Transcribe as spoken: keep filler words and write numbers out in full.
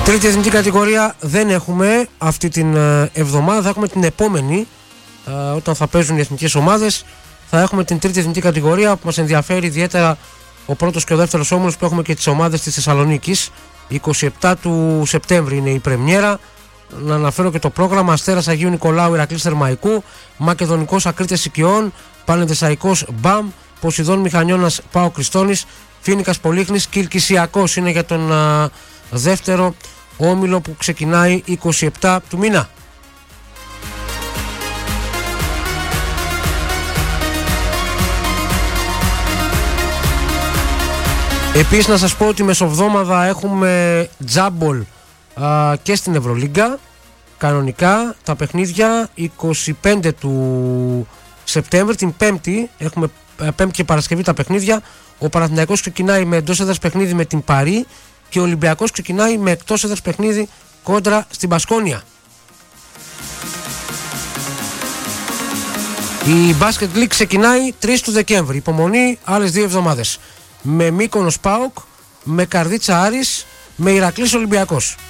Τρίτη εθνική κατηγορία δεν έχουμε αυτή την εβδομάδα, θα έχουμε την επόμενη, όταν θα παίζουν οι εθνικές ομάδες. Θα έχουμε την τρίτη εθνική κατηγορία που μας ενδιαφέρει ιδιαίτερα ο πρώτος και ο δεύτερος όμιλος, που έχουμε και τις ομάδες της Θεσσαλονίκης. είκοσι επτά του Σεπτέμβρη είναι η πρεμιέρα. Να αναφέρω και το πρόγραμμα: Αστέρας Αγίου Νικολάου Ηρακλής Θερμαϊκού, Μακεδονικός Ακρίτες Οικειών, Πανεδεσσαϊκός Μπαμ, Ποσειδών Μηχανιώνας Πάο Κριστόνης, Φίνικας Πολύχνης, Κιλκισιακός είναι για τον α, δεύτερο όμιλο που ξεκινάει είκοσι επτά του μήνα. Επίσης να σας πω ότι μεσοβδόμαδα έχουμε τζάμπολ α, και στην Ευρωλίγκα. Κανονικά τα παιχνίδια είκοσι πέντε του Σεπτέμβρη, την Πέμπτη, έχουμε Πέμπτη και Παρασκευή τα παιχνίδια. Ο Παναθηναϊκός ξεκινάει με εντός έδρας παιχνίδι με την Παρί και ο Ολυμπιακός ξεκινάει με εκτός έδρας παιχνίδι κόντρα στην Μπασκόνια. Η Basket League ξεκινάει τρεις του Δεκέμβρη. Υπομονή άλλες δύο εβδομάδες. Με Μύκονος ΠΑΟΚ, με Καρδίτσα Άρης, με Ηρακλής Ολυμπιακός.